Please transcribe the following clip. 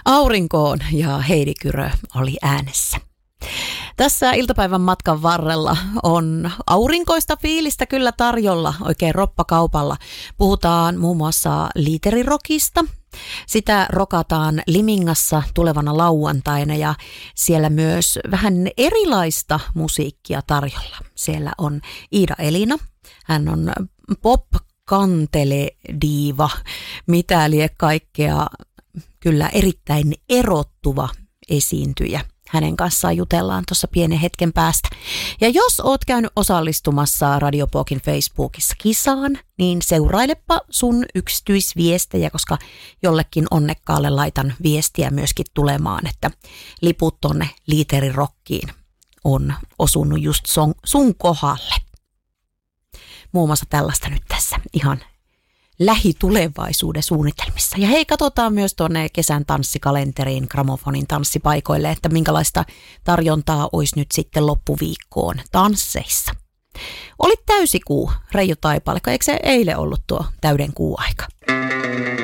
aurinkoon ja Heidi Kyrö oli äänessä. Tässä iltapäivän matkan varrella on aurinkoista fiilistä kyllä tarjolla oikein roppakaupalla. Puhutaan muun muassa liiterirokista. Sitä rokataan Limingassa tulevana lauantaina ja siellä myös vähän erilaista musiikkia tarjolla. Siellä on Iida Elina, hän on pop-kantele-diiva, mitä lie kaikkea, kyllä erittäin erottuva esiintyjä. Hänen kanssaan jutellaan tuossa pienen hetken päästä. Ja jos oot käynyt osallistumassa Radio Pokin Facebookissa kisaan, niin seurailepa sun yksityisviestejä, koska jollekin onnekkaalle laitan viestiä myöskin tulemaan, että liput tonne liiterirokkiin on osunut just sun kohdalle. Muun muassa tällaista nyt tässä ihan lähitulevaisuuden suunnitelmissa. Ja hei, katsotaan myös tuonne kesän tanssikalenteriin, gramofonin tanssipaikoille, että minkälaista tarjontaa olisi nyt sitten loppuviikkoon tansseissa. Oli täysikuu, Reijo Taipale, eikö se eilen ollut tuo täyden kuuaika?